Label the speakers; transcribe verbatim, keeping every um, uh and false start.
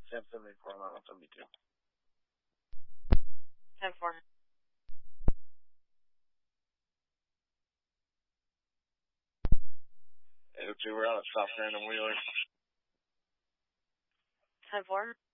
Speaker 1: ten seventy-four, one seventy-two.
Speaker 2: ten four.
Speaker 1: eight oh two, we're out at South Random Wheeler.
Speaker 2: ten four.